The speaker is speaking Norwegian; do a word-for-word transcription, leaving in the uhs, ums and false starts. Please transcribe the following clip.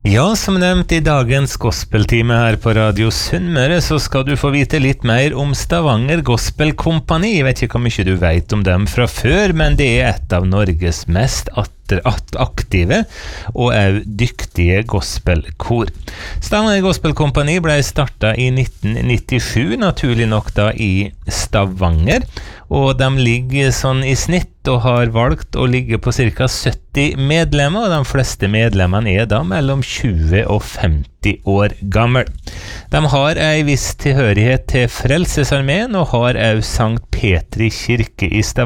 Ja, som nevnt i dagens gospeltime her på Radio Sunnmøre, så skal du få vite litt mer om Stavanger Gospel Kompani. Jeg vet ikke hvor mye du vet om dem fra før, men det er et av Norges mest aktive og er dyktige gospelkor. Stavanger Gospel Kompani ble startet i nitten nittisju, naturlig nok da i Stavanger, og de ligger sånn i snitt og har valgt å ligge på cirka sytti medlemmer, og de fleste medlemmene er da mellom tjue og femti år gammel. De har en viss tilhørighet til Frelsesarmeen og har også Sankt Petri kirke i Stavanger,